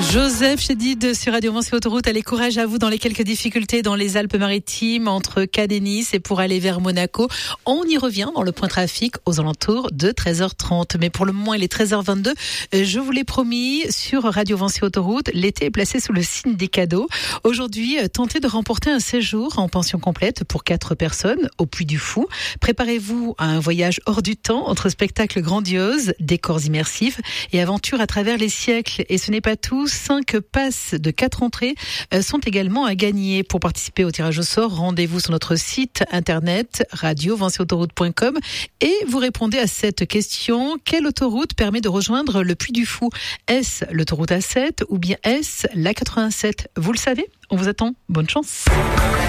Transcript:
Joseph Chédid sur Radio Vinci Autoroute. Allez, courage à vous dans les quelques difficultés dans les Alpes-Maritimes entre Cannes et Nice et pour aller vers Monaco. On y revient dans le point trafic aux alentours de 13h30. Mais pour le moment, il est 13h22. Je vous l'ai promis sur Radio Vinci Autoroute. L'été est placé sous le signe des cadeaux. Aujourd'hui, tentez de remporter un séjour en pension complète pour 4 personnes au Puy du Fou. Préparez-vous à un voyage hors du temps entre spectacles grandioses, décors immersifs et aventures à travers les siècles. Et ce n'est pas tout. 5 passes de 4 entrées sont également à gagner. Pour participer au tirage au sort, rendez-vous sur notre site internet radiovinciautoroute.com et vous répondez à cette question. Quelle autoroute permet de rejoindre le Puy du Fou? Est-ce l'autoroute A7 ou bien est-ce la 87? Vous le savez? On vous attend. Bonne chance.